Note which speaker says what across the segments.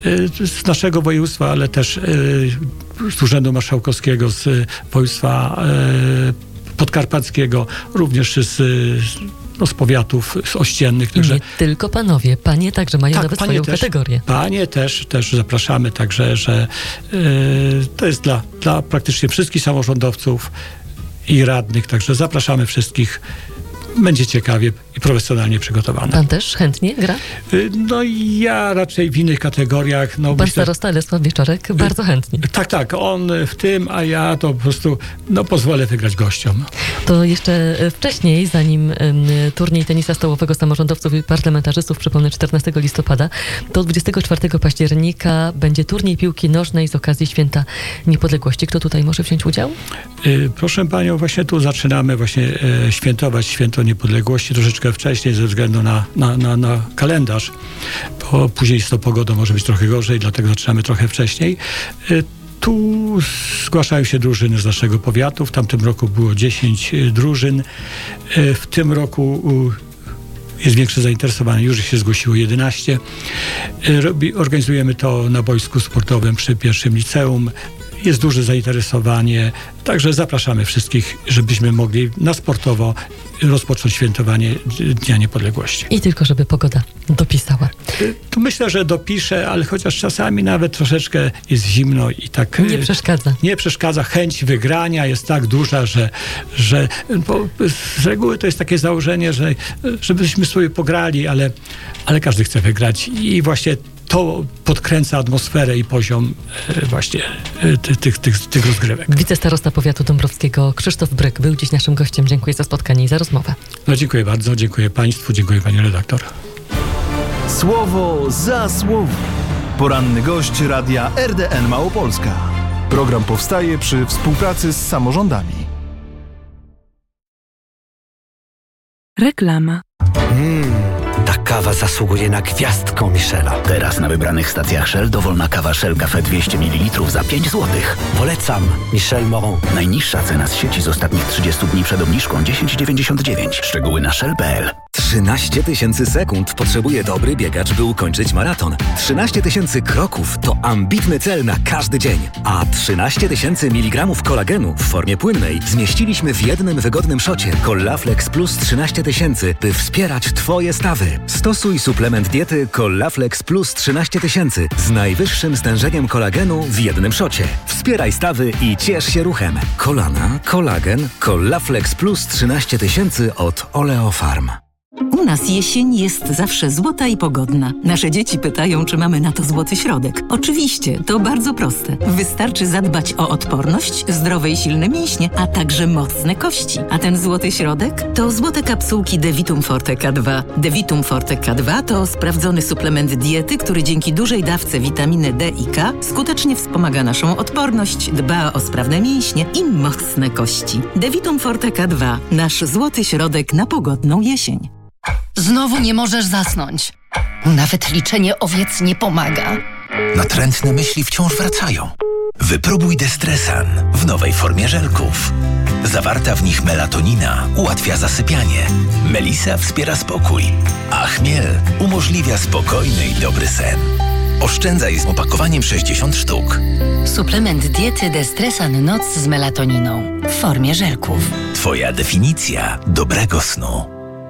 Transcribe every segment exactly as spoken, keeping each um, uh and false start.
Speaker 1: z naszego województwa, ale też z Urzędu Marszałkowskiego, z województwa podkarpackiego, również z, no, z powiatów z ościennych.
Speaker 2: Także... Nie tylko panowie, panie także mają tak, nawet swoją też, kategorię.
Speaker 1: Panie też, też zapraszamy, także, że yy, to jest dla, dla praktycznie wszystkich samorządowców i radnych, także zapraszamy wszystkich. Będzie ciekawie i profesjonalnie przygotowane.
Speaker 2: Pan też chętnie gra?
Speaker 1: No ja raczej w innych kategoriach. No,
Speaker 2: Pan
Speaker 1: myślę,
Speaker 2: starosta Lesław Wieczorek bardzo chętnie.
Speaker 1: Tak, tak. On w tym, a ja to po prostu no, pozwolę wygrać gościom.
Speaker 2: To jeszcze wcześniej, zanim um, turniej tenisa stołowego samorządowców i parlamentarzystów, przypomnę czternastego listopada, to dwudziestego czwartego października będzie turniej piłki nożnej z okazji Święta Niepodległości. Kto tutaj może wziąć udział?
Speaker 1: Proszę panią, właśnie tu zaczynamy właśnie e, świętować Święto Niepodległości troszeczkę wcześniej ze względu na, na, na, na kalendarz, bo później z tą pogodą może być trochę gorzej, dlatego zaczynamy trochę wcześniej. E, tu zgłaszają się drużyny z naszego powiatu. W tamtym roku było dziesięć drużyn. E, w tym roku e, jest większe zainteresowanie, już się zgłosiło jedenaście. E, robi, organizujemy to na boisku sportowym przy pierwszym liceum. Jest duże zainteresowanie, także zapraszamy wszystkich, żebyśmy mogli na sportowo rozpocząć świętowanie Dnia Niepodległości.
Speaker 2: I tylko, żeby pogoda dopisała.
Speaker 1: Tu myślę, że dopiszę, ale chociaż czasami nawet troszeczkę jest zimno i tak...
Speaker 2: Nie przeszkadza.
Speaker 1: Nie przeszkadza. Chęć wygrania jest tak duża, że, że bo z reguły to jest takie założenie, że żebyśmy sobie pograli, ale, ale każdy chce wygrać i właśnie to podkręca atmosferę i poziom e, właśnie e, tych, tych, tych, tych rozgrywek.
Speaker 2: Wicestarosta powiatu dąbrowskiego Krzysztof Bryk był dziś naszym gościem. Dziękuję za spotkanie i za rozmowę.
Speaker 1: No dziękuję bardzo, dziękuję państwu, dziękuję pani redaktor.
Speaker 3: Słowo za słowo. Poranny gość radia R D N Małopolska. Program powstaje przy współpracy z samorządami.
Speaker 4: Reklama.
Speaker 5: Mm. Ta kawa zasługuje na gwiazdkę Michela.
Speaker 6: Teraz na wybranych stacjach Shell dowolna kawa Shell Cafe dwieście mililitrów za pięć złotych.
Speaker 5: Polecam Michel Moron.
Speaker 6: Najniższa cena z sieci z ostatnich trzydziestu dni przed obniżką dziesięć dziewięćdziesiąt dziewięć. Szczegóły na shell kropka p l.
Speaker 7: trzynaście tysięcy sekund potrzebuje dobry biegacz, by ukończyć maraton. trzynaście tysięcy kroków to ambitny cel na każdy dzień. A trzynaście tysięcy miligramów kolagenu w formie płynnej zmieściliśmy w jednym wygodnym szocie. Collaflex Plus trzynaście tysięcy, by wspierać Twoje stawy. Stosuj suplement diety Collaflex Plus trzynaście tysięcy z najwyższym stężeniem kolagenu w jednym szocie. Wspieraj stawy i ciesz się ruchem. Kolana, kolagen, Collaflex Plus trzynaście tysięcy od Oleofarm.
Speaker 4: U nas jesień jest zawsze złota i pogodna. Nasze dzieci pytają, czy mamy na to złoty środek. Oczywiście, to bardzo proste. Wystarczy zadbać o odporność, zdrowe i silne mięśnie, a także mocne kości. A ten złoty środek to złote kapsułki Devitum Forte K dwa. Devitum Forte K dwa to sprawdzony suplement diety, który dzięki dużej dawce witaminy D i K skutecznie wspomaga naszą odporność, dba o sprawne mięśnie i mocne kości. Devitum Forte K dwa. Nasz złoty środek na pogodną jesień.
Speaker 8: Znowu nie możesz zasnąć. Nawet liczenie owiec nie pomaga.
Speaker 9: Natrętne myśli wciąż wracają. Wypróbuj Destresan w nowej formie żelków. Zawarta w nich melatonina ułatwia zasypianie. Melisa wspiera spokój, a chmiel umożliwia spokojny i dobry sen. Oszczędzaj z opakowaniem sześćdziesiąt sztuk.
Speaker 8: Suplement diety Destresan Noc z melatoniną w formie żelków.
Speaker 9: Twoja definicja dobrego snu.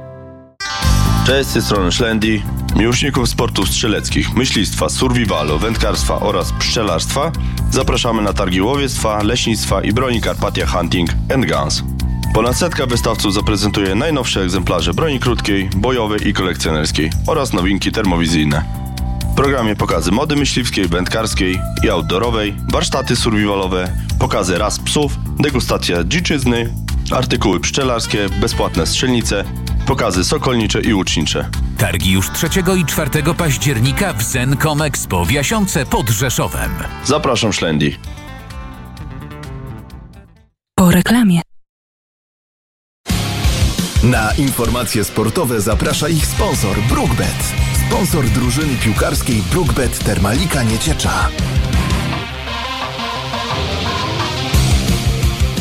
Speaker 10: Cześć, z tej strony Szlendi. Miłośników sportów strzeleckich, myślistwa, survivalu, wędkarstwa oraz pszczelarstwa zapraszamy na targi łowiectwa, leśnictwa i broni Carpathia Hunting and Guns. Ponad setka wystawców zaprezentuje najnowsze egzemplarze broni krótkiej, bojowej i kolekcjonerskiej oraz nowinki termowizyjne. W programie pokazy mody myśliwskiej, wędkarskiej i outdoorowej, warsztaty survivalowe, pokazy ras psów, degustacja dziczyzny, artykuły pszczelarskie, bezpłatne strzelnice, pokazy sokolnicze i łucznicze.
Speaker 11: Targi już trzeciego i czwartego października w Zencom Expo w Jasiące pod Rzeszowem.
Speaker 10: Zapraszam, Szlendi.
Speaker 4: Po reklamie.
Speaker 3: Na informacje sportowe zaprasza ich sponsor BrookBet. Sponsor drużyny piłkarskiej BrookBet Termalika Nieciecza.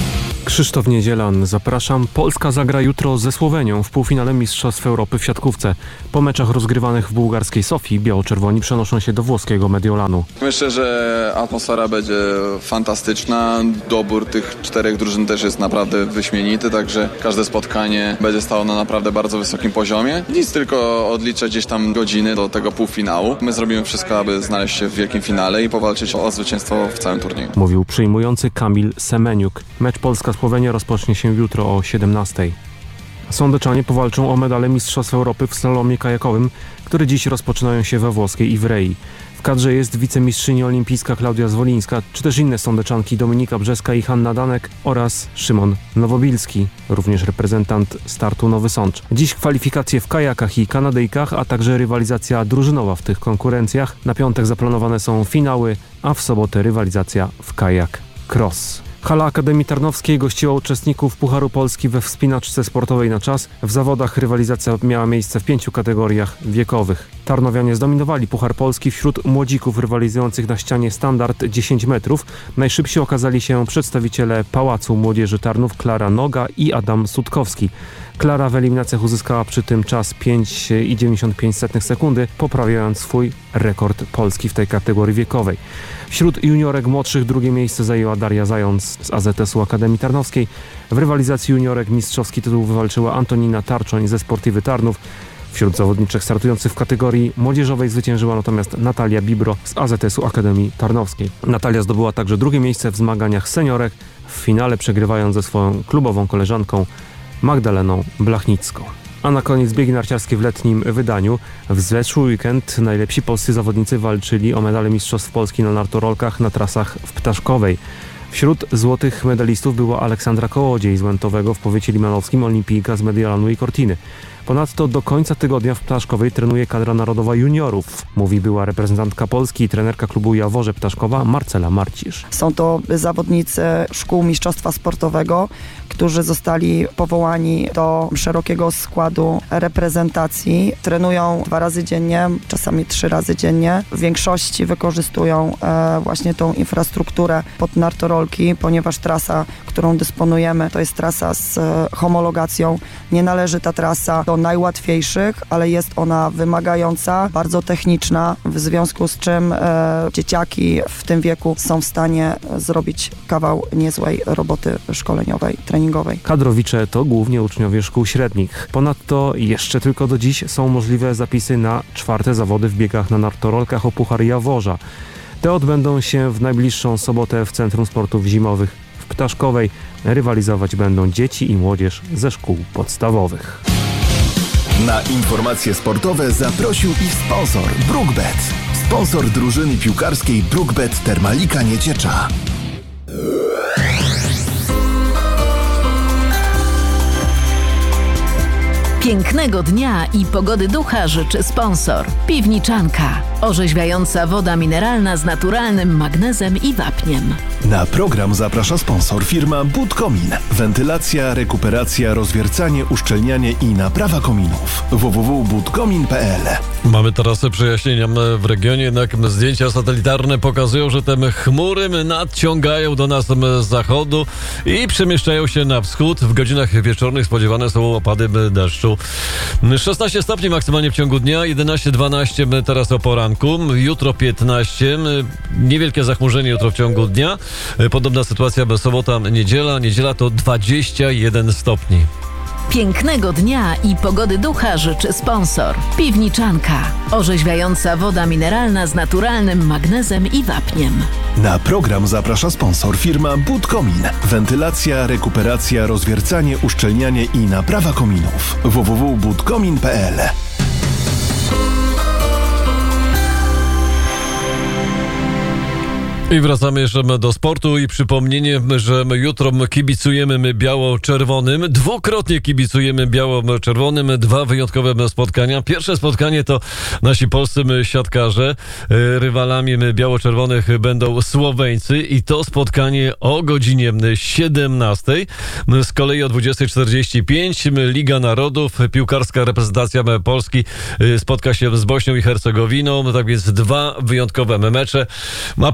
Speaker 12: Krzysztof Niedzielan, zapraszam. Polska zagra jutro ze Słowenią w półfinale Mistrzostw Europy w siatkówce. Po meczach rozgrywanych w bułgarskiej Sofii biało-czerwoni przenoszą się do włoskiego Mediolanu.
Speaker 13: Myślę, że atmosfera będzie fantastyczna. Dobór tych czterech drużyn też jest naprawdę wyśmienity, także każde spotkanie będzie stało na naprawdę bardzo wysokim poziomie. Nic, tylko odliczę gdzieś tam godziny do tego półfinału. My zrobimy wszystko, aby znaleźć się w wielkim finale i powalczyć o zwycięstwo w całym turnieju.
Speaker 12: Mówił przyjmujący Kamil Semeniuk. Mecz Polska-Słowenia rozpocznie się jutro o siedemnastej. Sądeczanie powalczą o medale Mistrzostw Europy w slalomie kajakowym, które dziś rozpoczynają się we włoskiej Ivrei. W kadrze jest wicemistrzyni olimpijska Klaudia Zwolińska, czy też inne sądeczanki Dominika Brzeska i Hanna Danek oraz Szymon Nowobilski, również reprezentant startu Nowy Sącz. Dziś kwalifikacje w kajakach i kanadyjkach, a także rywalizacja drużynowa w tych konkurencjach. Na piątek zaplanowane są finały, a w sobotę rywalizacja w kajak cross. Hala Akademii Tarnowskiej gościła uczestników Pucharu Polski we wspinaczce sportowej na czas. W zawodach rywalizacja miała miejsce w pięciu kategoriach wiekowych. Tarnowianie zdominowali Puchar Polski wśród młodzików rywalizujących na ścianie standard dziesięć metrów. Najszybsi okazali się przedstawiciele Pałacu Młodzieży Tarnów Klara Noga i Adam Sutkowski. Klara w eliminacjach uzyskała przy tym czas pięć przecinek dziewięćdziesiąt pięć sekundy, poprawiając swój rekord Polski w tej kategorii wiekowej. Wśród juniorek młodszych drugie miejsce zajęła Daria Zając z A Z S-u Akademii Tarnowskiej. W rywalizacji juniorek mistrzowski tytuł wywalczyła Antonina Tarczoń ze Sportiwy Tarnów. Wśród zawodniczek startujących w kategorii młodzieżowej zwyciężyła natomiast Natalia Bibro z A Z S-u Akademii Tarnowskiej. Natalia zdobyła także drugie miejsce w zmaganiach seniorek, w finale przegrywając ze swoją klubową koleżanką Magdaleną Blachnicką. A na koniec biegi narciarskie w letnim wydaniu. W zeszły weekend najlepsi polscy zawodnicy walczyli o medale Mistrzostw Polski na nartorolkach na trasach w Ptaszkowej. Wśród złotych medalistów była Aleksandra Kołodziej z Łętowego w powiecie limanowskim, olimpijka z Mediolanu i Cortiny. Ponadto do końca tygodnia w Ptaszkowej trenuje kadra narodowa juniorów, mówi była reprezentantka Polski i trenerka klubu Jaworze Ptaszkowa Marcela Marcisz.
Speaker 14: Są to zawodnicy szkół mistrzostwa sportowego, którzy zostali powołani do szerokiego składu reprezentacji. Trenują dwa razy dziennie, czasami trzy razy dziennie. W większości wykorzystują e, właśnie tą infrastrukturę pod nartorolki, ponieważ trasa, którą dysponujemy, to jest trasa z e, homologacją. Nie należy ta trasa do najłatwiejszych, ale jest ona wymagająca, bardzo techniczna, w związku z czym e, dzieciaki w tym wieku są w stanie zrobić kawał niezłej roboty szkoleniowej, treningowej.
Speaker 12: Kadrowicze to głównie uczniowie szkół średnich. Ponadto jeszcze tylko do dziś są możliwe zapisy na czwarte zawody w biegach na nartorolkach o Puchar Jaworza. Te odbędą się w najbliższą sobotę w Centrum Sportów Zimowych w Ptaszkowej. Rywalizować będą dzieci i młodzież ze szkół podstawowych.
Speaker 3: Na informacje sportowe zaprosił ich sponsor BrookBet. Sponsor drużyny piłkarskiej BrookBet Termalika Nieciecza.
Speaker 15: Pięknego dnia i pogody ducha życzy sponsor. Piwniczanka. Orzeźwiająca woda mineralna z naturalnym magnezem i wapniem.
Speaker 3: Na program zaprasza sponsor firma Budkomin. Wentylacja, rekuperacja, rozwiercanie, uszczelnianie i naprawa kominów. w w w kropka budkomin kropka p l.
Speaker 16: Mamy teraz przejaśnienia w regionie, jednak zdjęcia satelitarne pokazują, że te chmury nadciągają do nas z zachodu i przemieszczają się na wschód. W godzinach wieczornych spodziewane są opady deszczu. szesnaście stopni maksymalnie w ciągu dnia, jedenaście dwanaście teraz o poranku, jutro piętnaście, niewielkie zachmurzenie jutro w ciągu dnia. Podobna sytuacja bez sobota, niedziela. Niedziela to dwadzieścia jeden stopni.
Speaker 15: Pięknego dnia i pogody ducha życzy sponsor. Piwniczanka. Orzeźwiająca woda mineralna z naturalnym magnezem i wapniem.
Speaker 3: Na program zaprasza sponsor firma Budkomin. Wentylacja, rekuperacja, rozwiercanie, uszczelnianie i naprawa kominów. w w w kropka budkomin kropka p l.
Speaker 16: I wracamy jeszcze do sportu i przypomnienie, że jutro kibicujemy biało-czerwonym. Dwukrotnie kibicujemy biało-czerwonym. Dwa wyjątkowe spotkania. Pierwsze spotkanie to nasi polscy siatkarze. Rywalami biało-czerwonych będą Słoweńcy i to spotkanie o godzinie siedemnastej. Z kolei o dwudziesta czterdzieści pięć Liga Narodów, piłkarska reprezentacja Polski spotka się z Bośnią i Hercegowiną. Tak więc dwa wyjątkowe mecze. A propos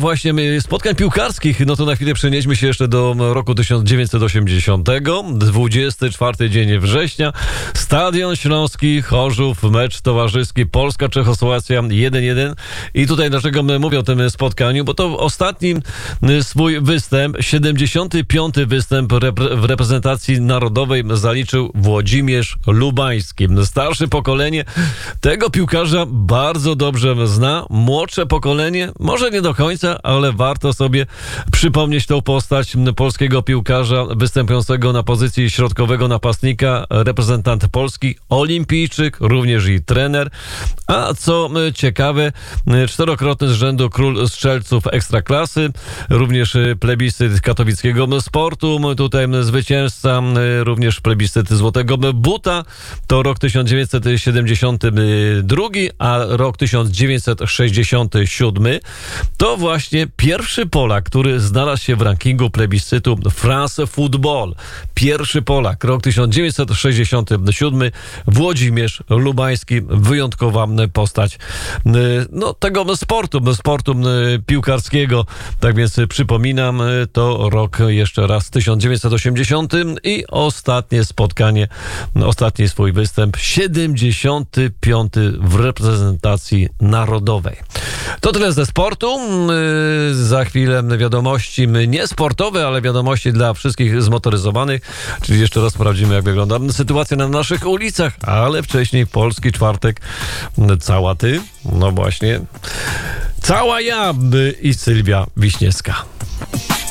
Speaker 16: właśnie spotkań piłkarskich, no to na chwilę przenieśmy się jeszcze do roku tysiąc dziewięćset osiemdziesiątego. dwudziesty czwarty dzień września. Stadion Śląski, Chorzów, mecz towarzyski Polska-Czechosłowacja jeden jeden. I tutaj dlaczego mówię o tym spotkaniu? Bo to ostatni swój występ, siedemdziesiąty piąty występ repre- w reprezentacji narodowej zaliczył Włodzimierz Lubański. Starsze pokolenie tego piłkarza bardzo dobrze zna. Młodsze pokolenie może nie do końca, ale warto sobie przypomnieć tą postać polskiego piłkarza występującego na pozycji środkowego napastnika, reprezentant Polski, olimpijczyk, również i trener. A co ciekawe, czterokrotny z rzędu król strzelców ekstraklasy, również plebiscyt katowickiego sportu, tutaj zwycięzca, również plebiscyt złotego buta, to rok tysiąc dziewięćset siedemdziesiąty drugi, a rok tysiąc dziewięćset sześćdziesiąty siódmy to właśnie pierwszy Polak, który znalazł się w rankingu plebiscytu France Football. Pierwszy Polak, rok tysiąc dziewięćset sześćdziesiąty siódmy, Włodzimierz Lubański, wyjątkowa postać no, tego sportu, sportu piłkarskiego. Tak więc przypominam, to rok jeszcze raz tysiąc dziewięćset osiemdziesiąty i ostatnie spotkanie, ostatni swój występ, siedemdziesiąty piąty w reprezentacji narodowej. To tyle ze sportu. Za chwilę wiadomości niesportowe, ale wiadomości dla wszystkich zmotoryzowanych. Czyli jeszcze raz sprawdzimy, jak wygląda sytuacja na naszych ulicach, ale wcześniej Polski Czwartek. Cała ty, no właśnie, cała ja i Sylwia Wiśniewska.